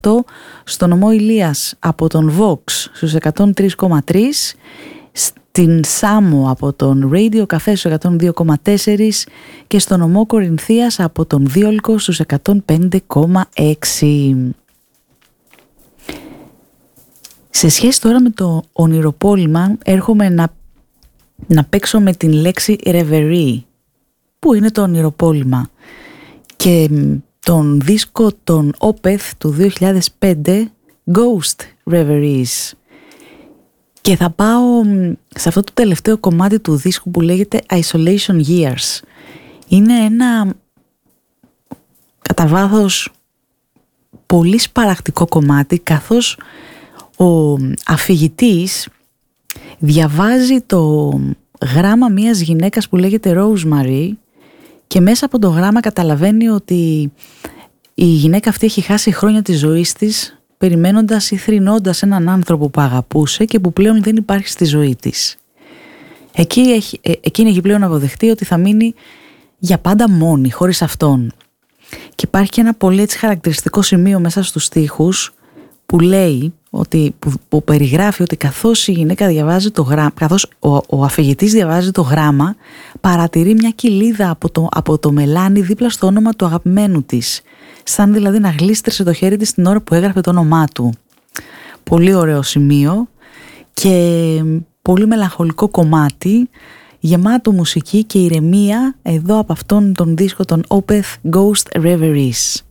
στο νομό Ηλίας από τον Vox στους 103,3, στην Σάμο από τον Radio Café στους 102,4 και στο νομό Κορινθίας από τον Δίολκο στους 105,6. Σε σχέση τώρα με το ονειροπόλημα, έρχομαι να παίξω με την λέξη reverie. Πού είναι το ονειροπόλημα? Και τον δίσκο των Opeth του 2005, Ghost Reveries. Και θα πάω σε αυτό το τελευταίο κομμάτι του δίσκου που λέγεται Isolation Years. Είναι ένα κατά βάθος πολύ σπαρακτικό κομμάτι, καθώς ο αφηγητής διαβάζει το γράμμα μιας γυναίκας που λέγεται Rosemary και μέσα από το γράμμα καταλαβαίνει ότι η γυναίκα αυτή έχει χάσει χρόνια της ζωής της περιμένοντας ή θρηνώντας έναν άνθρωπο που αγαπούσε και που πλέον δεν υπάρχει στη ζωή της. Εκείνη έχει πλέον αποδεχτεί ότι θα μείνει για πάντα μόνη, χωρίς αυτόν. Και υπάρχει και ένα πολύ έτσι χαρακτηριστικό σημείο μέσα στους στίχους που λέει που περιγράφει ότι καθώς η γυναίκα διαβάζει το γράμμα, καθώς ο αφηγητής διαβάζει το γράμμα, παρατηρεί μια κοιλίδα από το μελάνι δίπλα στο όνομα του αγαπημένου της, σαν δηλαδή να γλίστρεσε το χέρι της την ώρα που έγραφε το όνομά του. Πολύ ωραίο σημείο και πολύ μελαγχολικό κομμάτι, γεμάτο μουσική και ηρεμία εδώ από αυτόν τον δίσκο των Opeth Ghost Reveries.